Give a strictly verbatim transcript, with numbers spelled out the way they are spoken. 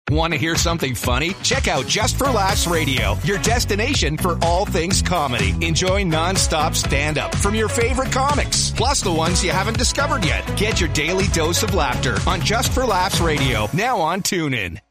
Want to hear something funny? Check out Just for Laughs Radio, your destination for all things comedy. Enjoy non-stop stand-up from your favorite comics, plus the ones you haven't discovered yet. Get your daily dose of laughter on Just for Laughs Radio, now on TuneIn.